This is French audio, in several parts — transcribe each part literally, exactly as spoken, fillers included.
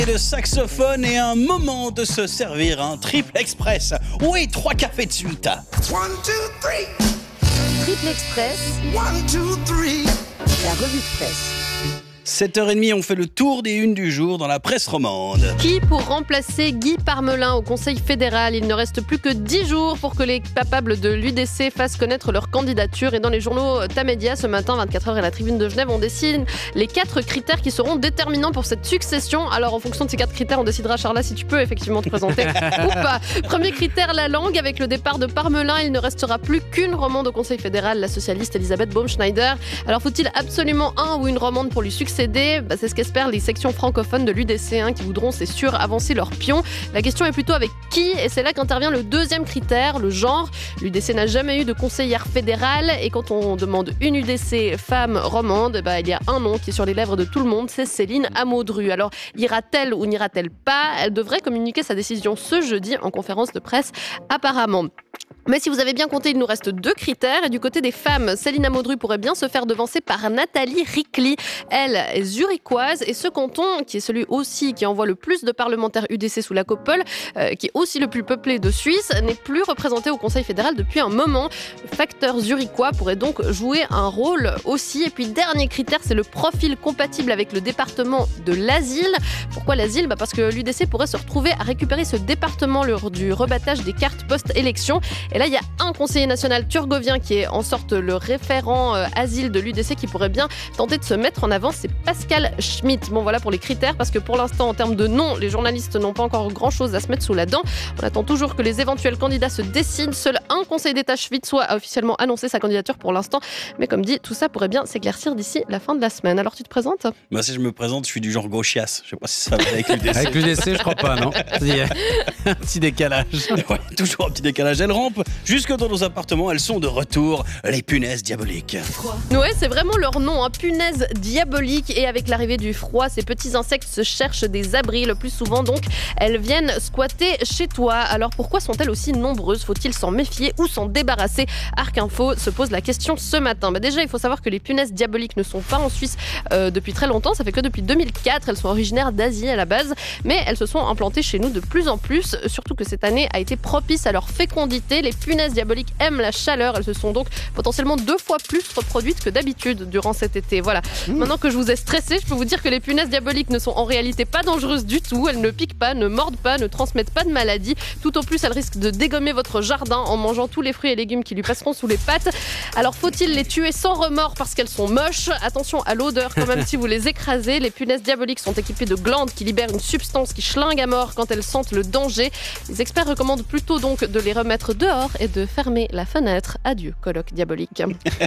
Le saxophone et un moment de se servir un triple express. Oui, trois cafés de suite. One, two, three. Triple Express, One, two, three. la revue de presse. sept heures trente, on fait le tour des unes du jour dans la presse romande. Qui pour remplacer Guy Parmelin au Conseil fédéral? Il ne reste plus que dix jours pour que les capables de l'U D C fassent connaître leur candidature. Et dans les journaux Tamedia, ce matin, vingt-quatre heures et la Tribune de Genève, on dessine les quatre critères qui seront déterminants pour cette succession. Alors, en fonction de ces quatre critères, on décidera, Charla, si tu peux effectivement te présenter ou pas. Premier critère, la langue. Avec le départ de Parmelin, il ne restera plus qu'une romande au Conseil fédéral, la socialiste Elisabeth Baumschneider. Alors, faut-il absolument un ou une romande pour lui succéder? Bah, c'est ce qu'espèrent les sections francophones de l'U D C hein, qui voudront, c'est sûr, avancer leur pion. La question est plutôt avec qui, et c'est là qu'intervient le deuxième critère, le genre. L'U D C n'a jamais eu de conseillère fédérale, et quand on demande une U D C femme romande, bah, il y a un nom qui est sur les lèvres de tout le monde, c'est Céline Amauldru. Alors, ira-t-elle ou n'ira-t-elle pas? Elle devrait communiquer sa décision ce jeudi en conférence de presse, apparemment. Mais si vous avez bien compté, il nous reste deux critères. Et du côté des femmes, Céline Amauldru pourrait bien se faire devancer par Nathalie Ricli. Elle est zurichoise et ce canton, qui est celui aussi qui envoie le plus de parlementaires U D C sous la coupole, euh, qui est aussi le plus peuplé de Suisse, n'est plus représenté au Conseil fédéral depuis un moment. Le facteur zurichois pourrait donc jouer un rôle aussi. Et puis dernier critère, c'est le profil compatible avec le département de l'asile. Pourquoi l'asile? Bah parce que l'U D C pourrait se retrouver à récupérer ce département lors du rebattage des cartes post-élection. Et là, il y a un conseiller national turgovien qui est en sorte le référent euh, asile de l'U D C qui pourrait bien tenter de se mettre en avant, c'est Pascal Schmitt. Bon, voilà pour les critères, parce que pour l'instant, en termes de nom, les journalistes n'ont pas encore grand-chose à se mettre sous la dent. On attend toujours que les éventuels candidats se décident. Seul un conseil d'État Schwitzois a officiellement annoncé sa candidature pour l'instant. Mais comme dit, tout ça pourrait bien s'éclaircir d'ici la fin de la semaine. Alors, tu te présentes? Bah, si je me présente, je suis du genre gauchias. Je sais pas si ça va avec l'U D C. Avec l'U D C, je crois pas, non? Il y a un petit décalage. Ouais, toujours un petit décalage. Elles rampent jusque dans nos appartements. Elles sont de retour, les punaises diaboliques. Ouais, c'est vraiment leur nom, hein, punaises diaboliques. Et avec l'arrivée du froid, ces petits insectes se cherchent des abris. Le plus souvent, donc, elles viennent squatter chez toi. Alors pourquoi sont-elles aussi nombreuses? Faut-il s'en méfier ou s'en débarrasser? Arc Info se pose la question ce matin. Bah déjà, il faut savoir que les punaises diaboliques ne sont pas en Suisse euh, depuis très longtemps. Ça fait que depuis deux mille quatre. Elles sont originaires d'Asie à la base, mais elles se sont implantées chez nous de plus en plus. Surtout que cette année a été propice à leur fécondité. Les punaises diaboliques aiment la chaleur. Elles se sont donc potentiellement deux fois plus reproduites que d'habitude durant cet été. Voilà. Mmh. Maintenant que je vous ai stressé, je peux vous dire que les punaises diaboliques ne sont en réalité pas dangereuses du tout. Elles ne piquent pas, ne mordent pas, ne transmettent pas de maladie. Tout au plus, elles risquent de dégommer votre jardin en mangeant tous les fruits et légumes qui lui passeront sous les pattes. Alors, faut-il les tuer sans remords parce qu'elles sont moches? Attention à l'odeur quand même si vous les écrasez. Les punaises diaboliques sont équipées de glandes qui libèrent une substance qui schlingue à mort quand elles sentent le danger. Les experts recommandent plutôt donc de les remettre dehors et de fermer la fenêtre. Adieu, colloque diabolique.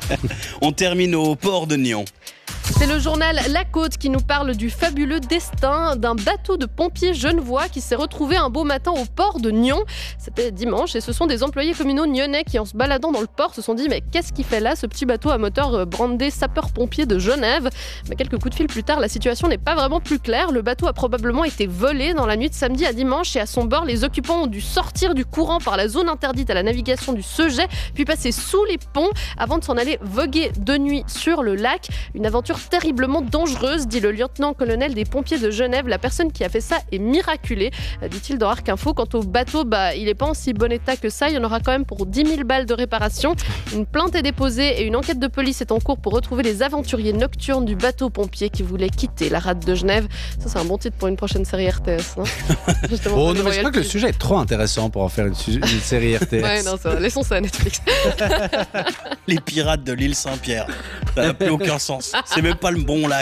On termine au port de Nyon. C'est le journal La Côte qui nous parle du fabuleux destin d'un bateau de pompiers genevois qui s'est retrouvé un beau matin au port de Nyon. C'était dimanche et ce sont des employés communaux nyonnais qui, en se baladant dans le port, se sont dit « Mais qu'est-ce qu'il fait là, ce petit bateau à moteur brandé sapeur-pompier de Genève ?» Mais quelques coups de fil plus tard, la situation n'est pas vraiment plus claire. Le bateau a probablement été volé dans la nuit de samedi à dimanche et à son bord, les occupants ont dû sortir du courant par la zone interdite à la navigation du Seget, puis passer sous les ponts avant de s'en aller voguer de nuit sur le lac. Une aventure terriblement dangereuse, dit le lieutenant-colonel des pompiers de Genève. La personne qui a fait ça est miraculée, dit-il dans Arc Info. Quant au bateau, bah, il n'est pas en si bon état que ça. Il y en aura quand même pour dix mille balles de réparation. Une plainte est déposée et une enquête de police est en cours pour retrouver les aventuriers nocturnes du bateau pompier qui voulaient quitter la rade de Genève. Ça, c'est un bon titre pour une prochaine série R T S. Non oh non, mais je crois que le sujet est trop intéressant pour en faire une, su- une série R T S. Ouais, non, ça va. Laissons ça à Netflix. Les pirates de l'île Saint-Pierre. Ça n'a plus aucun sens. C'est même pas le bon lac.